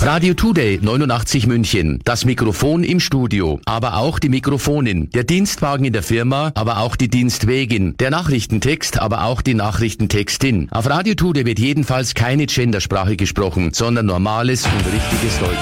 Radio Today 89 München. Das Mikrofon im Studio, aber auch die Mikrofonin. Der Dienstwagen in der Firma, aber auch die Dienstwegin. Der Nachrichtentext, aber auch die Nachrichtentextin. Auf Radio Today wird jedenfalls keine Gendersprache gesprochen, sondern normales und richtiges Deutsch.